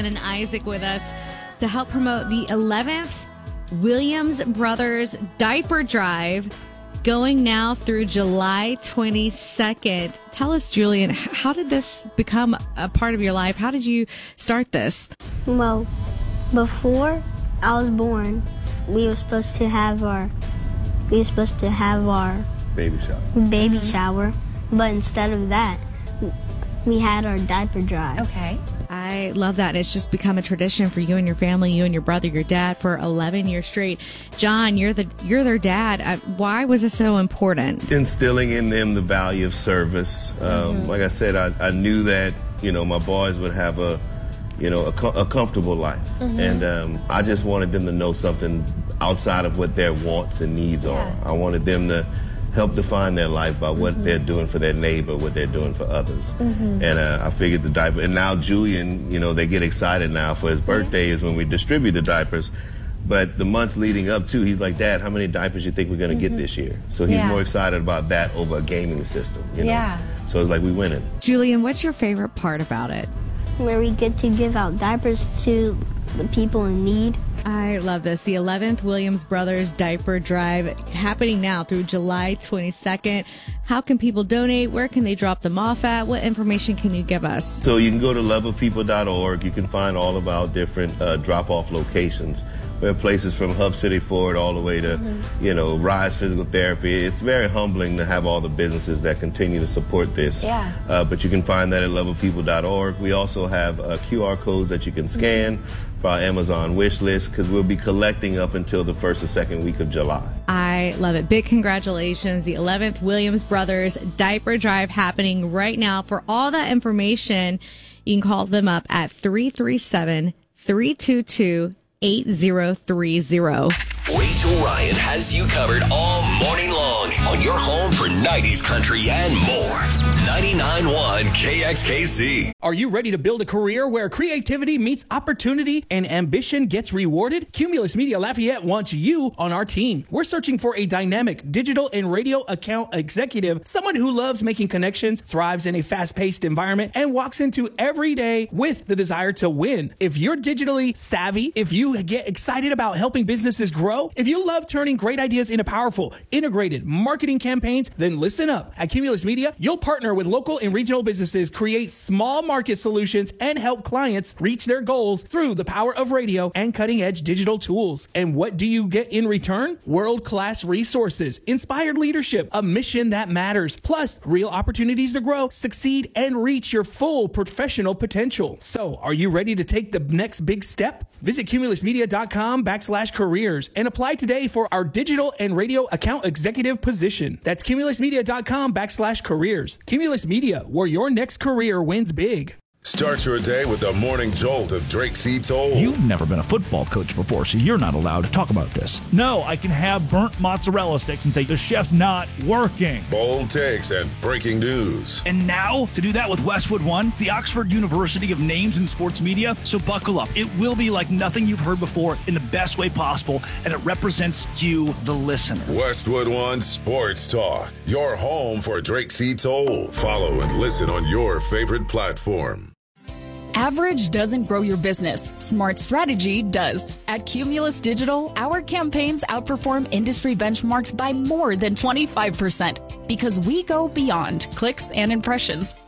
and Isaac with us to help promote the 11th Williams Brothers Diaper Drive, going now through July 22nd. Tell us, Julian, how did this become a part of your life? How did you start this? Well, before I was born, we were supposed to have our baby shower, but instead of that, we had our diaper drive. Okay. I love that. And it's just become a tradition for you and your family, you and your brother, your dad, for 11 years straight. John, you're their dad. Why was this so important? Instilling in them the value of service. Like I said, I knew that, my boys would have a comfortable life. And I just wanted them to know something outside of what their wants and needs are. I wanted them to help define their life by what they're doing for their neighbor, what they're doing for others. And I figured the diaper, and now Julian, they get excited now for his birthday is when we distribute the diapers. But the months leading up to, he's like, Dad, how many diapers you think we're going to get this year? So he's more excited about that over a gaming system, So it's like we winning. Julian, what's your favorite part about it? Where we get to give out diapers to the people in need. I love this. The 11th Williams Brothers Diaper Drive happening now through July 22nd. How can people donate? Where can they drop them off at? What information can you give us? So you can go to loveofpeople.org. You can find all of our different drop-off locations. We have places from Hub City Ford all the way to, Rise Physical Therapy. It's very humbling to have all the businesses that continue to support this. But you can find that at loveofpeople.org. We also have QR codes that you can scan for our Amazon wish list, because we'll be collecting up until the first or second week of July. I love it. Big congratulations. The 11th Williams Brothers Diaper Drive happening right now. For all that information, you can call them up at 337-322-8030. Rachel Ryan has you covered all morning long on your home for 90s country and more. 99.1 KXKC. Are you ready to build a career where creativity meets opportunity and ambition gets rewarded? Cumulus Media Lafayette wants you on our team. We're searching for a dynamic digital and radio account executive, someone who loves making connections, thrives in a fast-paced environment, and walks into every day with the desire to win. If you're digitally savvy, if you get excited about helping businesses grow, if you love turning great ideas into powerful, integrated marketing campaigns, then listen up. At Cumulus Media, you'll partner with local and regional businesses, create small market solutions, and help clients reach their goals through the power of radio and cutting-edge digital tools. And what do you get in return? World-class resources, inspired leadership, a mission that matters, plus real opportunities to grow, succeed, and reach your full professional potential. So, are you ready to take the next big step? Visit cumulusmedia.com/careers and apply today for our digital and radio account executive position. That's cumulusmedia.com/careers. Cumulus Media, where your next career wins big. Start your day with the morning jolt of Drake C. Toll. You've never been a football coach before, so you're not allowed to talk about this. No, I can have burnt mozzarella sticks and say the chef's not working. Bold takes and breaking news. And now, to do that with Westwood One, the Oxford University of Names in Sports Media. So buckle up. It will be like nothing you've heard before in the best way possible, and it represents you, the listener. Westwood One Sports Talk, your home for Drake C. Toll. Follow and listen on your favorite platform. Average doesn't grow your business. Smart strategy does. At Cumulus Digital, our campaigns outperform industry benchmarks by more than 25% because we go beyond clicks and impressions.